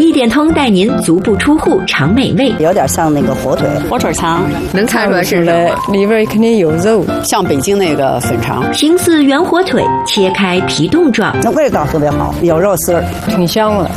1点通带您足不出户尝美味， 有点像那个火腿， 火腿肠， 能猜出来是什么？ 里边肯定有肉， 像北京那个粉肠。 形似圆火腿，切开皮冻状， 那味道特别好，有肉丝儿， 挺香的。